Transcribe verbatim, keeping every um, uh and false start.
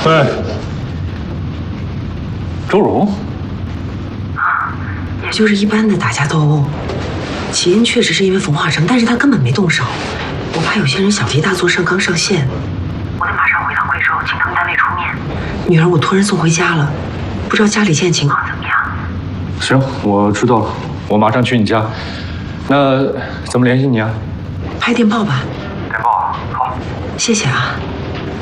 喂，周荣。 啊，也就是一般的打架斗殴，起因确实是因为冯化成，但是他根本没动手。我怕有些人小题大做，上纲上线。我得马上回趟贵州，请他们单位出面。女儿，我托人送回家了，不知道家里现在情况怎么样。 行，我知道了，我马上去你家。那怎么联系你啊？ 拍电报吧。 电报，好， 谢谢啊。